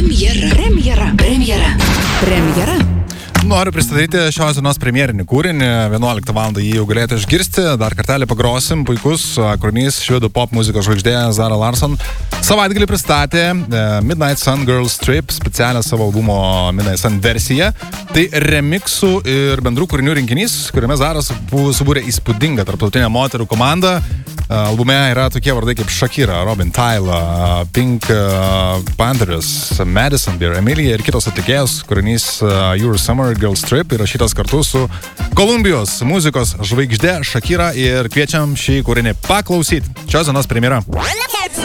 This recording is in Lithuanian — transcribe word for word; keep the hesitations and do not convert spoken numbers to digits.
Premjera. Premjera. Premjera. Premjera. Noriu pristatyti šios dienos premjerinį kūrinį. vienuoliktą valandą jį jau galėtų išgirsti. Dar kartelį pagrosim. Puikus kūrinys švedų pop muzikos žvaigždė Zara Larsson. Savaitgalį pristatė Midnight Sun Girls Trip, specialią savo albumo Midnight Sun versiją. Tai remixų ir bendrų kūrinių rinkinys, kuriame Zaras buvo subūrė įspūdingą tarptautinę moterų komandą. Albume yra tokie vardai kaip Shakira, Robin Tyler, Pink Panthers, Madison Beer, Emilia ir kitos atlikėjos. Kūrinys Your Summer Girls Trip įrašytas kartu su Kolumbijos muzikos žvaigždė Shakira ir kviečiam šį kūrinį paklausyti. Šios dienos premjera.